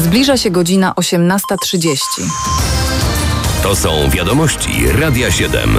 Zbliża się godzina 18:30. To są wiadomości Radia 7.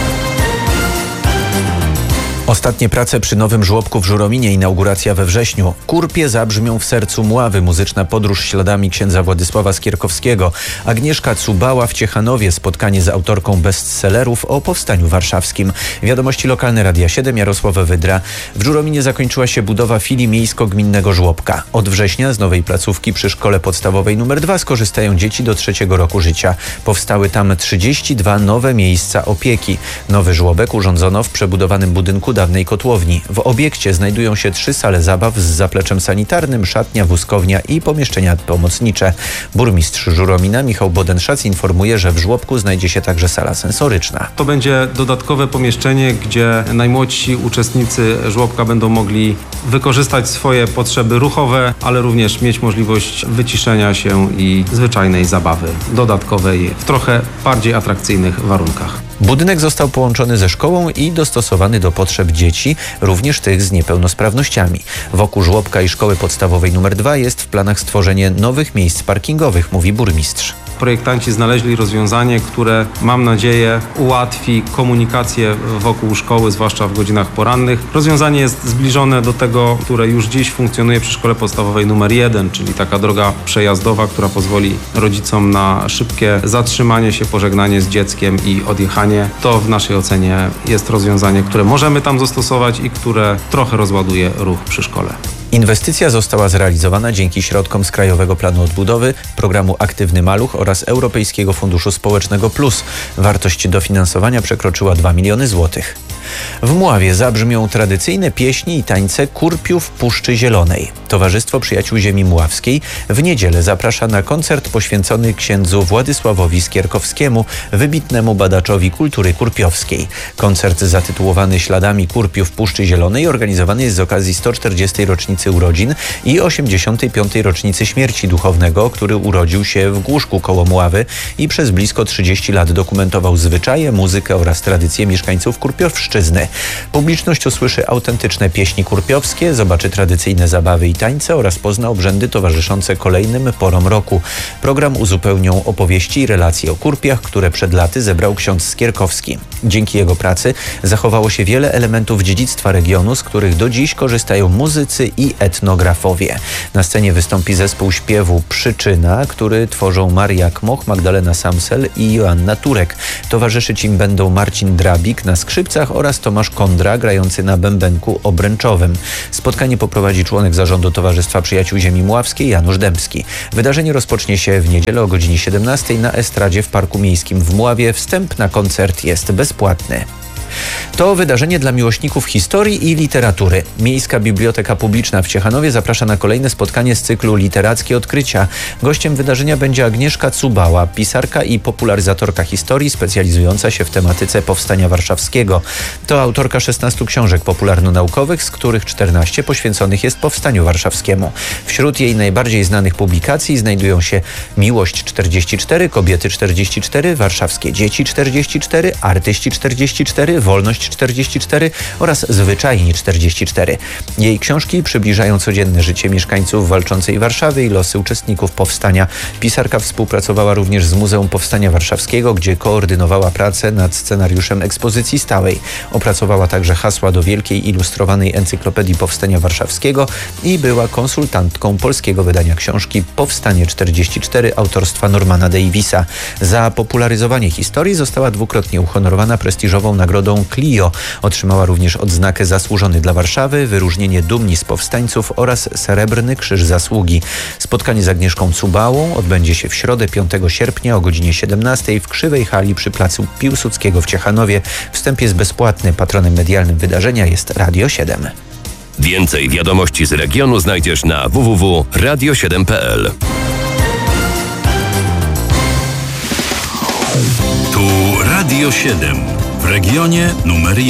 Ostatnie prace przy nowym żłobku w Żurominie, inauguracja we wrześniu. Kurpie zabrzmią w sercu Mławy. Muzyczna podróż śladami księdza Władysława Skierkowskiego. Agnieszka Cubała w Ciechanowie. Spotkanie z autorką bestsellerów o powstaniu warszawskim. Wiadomości lokalne Radia 7, Jarosław Wydra. W Żurominie zakończyła się budowa filii miejsko-gminnego żłobka. Od września z nowej placówki przy szkole podstawowej nr 2 skorzystają dzieci do 3. roku życia. Powstały tam 32 nowe miejsca opieki. Nowy żłobek urządzono w przebudowanym budynku dawnej kotłowni. W obiekcie znajdują się 3 sale zabaw z zapleczem sanitarnym, szatnia, wózkownia i pomieszczenia pomocnicze. Burmistrz Żuromina Michał Bodenszac informuje, że w żłobku znajdzie się także sala sensoryczna. To będzie dodatkowe pomieszczenie, gdzie najmłodsi uczestnicy żłobka będą mogli wykorzystać swoje potrzeby ruchowe, ale również mieć możliwość wyciszenia się i zwyczajnej zabawy dodatkowej w trochę bardziej atrakcyjnych warunkach. Budynek został połączony ze szkołą i dostosowany do potrzeb dzieci, również tych z niepełnosprawnościami. Wokół żłobka i szkoły podstawowej nr 2 jest w planach stworzenie nowych miejsc parkingowych, mówi burmistrz. Projektanci znaleźli rozwiązanie, które, mam nadzieję, ułatwi komunikację wokół szkoły, zwłaszcza w godzinach porannych. Rozwiązanie jest zbliżone do tego, które już dziś funkcjonuje przy szkole podstawowej nr 1, czyli taka droga przejazdowa, która pozwoli rodzicom na szybkie zatrzymanie się, pożegnanie z dzieckiem i odjechanie. To w naszej ocenie jest rozwiązanie, które możemy tam zastosować i które trochę rozładuje ruch przy szkole. Inwestycja została zrealizowana dzięki środkom z Krajowego Planu Odbudowy, programu Aktywny Maluch oraz Europejskiego Funduszu Społecznego Plus. Wartość dofinansowania przekroczyła 2 miliony złotych. W Mławie zabrzmią tradycyjne pieśni i tańce Kurpiów Puszczy Zielonej. Towarzystwo Przyjaciół Ziemi Mławskiej w niedzielę zaprasza na koncert poświęcony księdzu Władysławowi Skierkowskiemu, wybitnemu badaczowi kultury kurpiowskiej. Koncert zatytułowany Śladami Kurpiów Puszczy Zielonej organizowany jest z okazji 140. rocznicy urodzin i 85. rocznicy śmierci duchownego, który urodził się w Głuszku koło Mławy i przez blisko 30 lat dokumentował zwyczaje, muzykę oraz tradycje mieszkańców Kurpiowszczyzny. Publiczność usłyszy autentyczne pieśni kurpiowskie, zobaczy tradycyjne zabawy i tańce oraz pozna obrzędy towarzyszące kolejnym porom roku. Program uzupełnią opowieści i relacje o kurpiach, które przed laty zebrał ksiądz Skierkowski. Dzięki jego pracy zachowało się wiele elementów dziedzictwa regionu, z których do dziś korzystają muzycy i etnografowie. Na scenie wystąpi zespół śpiewu Przyczyna, który tworzą Maria Kmoch, Magdalena Samsel i Joanna Turek. Towarzyszyć im będą Marcin Drabik na skrzypcach oraz Tomasz Kondra grający na bębenku obręczowym. Spotkanie poprowadzi członek zarządu Towarzystwa Przyjaciół Ziemi Mławskiej Janusz Dębski. Wydarzenie rozpocznie się w niedzielę o godzinie 17 na estradzie w Parku Miejskim w Mławie. Wstęp na koncert jest bezpłatny. To wydarzenie dla miłośników historii i literatury. Miejska Biblioteka Publiczna w Ciechanowie zaprasza na kolejne spotkanie z cyklu Literackie Odkrycia. Gościem wydarzenia będzie Agnieszka Cubała, pisarka i popularyzatorka historii specjalizująca się w tematyce powstania warszawskiego. To autorka 16 książek popularno-naukowych, z których 14 poświęconych jest powstaniu warszawskiemu. Wśród jej najbardziej znanych publikacji znajdują się Miłość 44, Kobiety 44, Warszawskie dzieci 44, Artyści 44, Wolność 44 oraz Zwyczajni 44. Jej książki przybliżają codzienne życie mieszkańców walczącej Warszawy i losy uczestników powstania. Pisarka współpracowała również z Muzeum Powstania Warszawskiego, gdzie koordynowała pracę nad scenariuszem ekspozycji stałej. Opracowała także hasła do wielkiej ilustrowanej encyklopedii Powstania Warszawskiego i była konsultantką polskiego wydania książki Powstanie 44 autorstwa Normana Davisa. Za popularyzowanie historii została dwukrotnie uhonorowana prestiżową nagrodą Clio. Otrzymała również odznakę Zasłużony dla Warszawy, wyróżnienie Dumni z Powstańców oraz Srebrny Krzyż Zasługi. Spotkanie z Agnieszką Cubałą odbędzie się w środę 5 sierpnia o godzinie 17 w Krzywej Hali przy placu Piłsudskiego w Ciechanowie. Wstęp jest bezpłatny. Patronem medialnym wydarzenia jest Radio 7. Więcej wiadomości z regionu znajdziesz na www.radio7.pl. Tu Radio 7 w regionie numer 1.